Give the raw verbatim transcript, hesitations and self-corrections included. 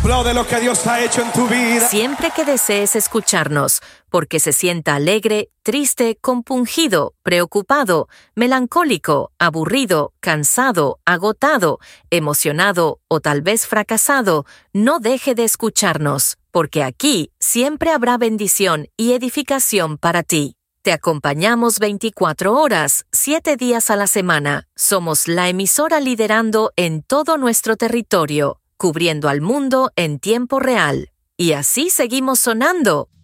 Aplaude lo que Dios ha hecho en tu vida. Siempre que desees escucharnos, porque se sienta alegre, triste, compungido, preocupado, melancólico, aburrido, cansado, agotado, emocionado o tal vez fracasado, no deje de escucharnos, porque aquí siempre habrá bendición y edificación para ti. Te acompañamos veinticuatro horas, siete días a la semana. Somos la emisora liderando en todo nuestro territorio, cubriendo al mundo en tiempo real. Y así seguimos sonando.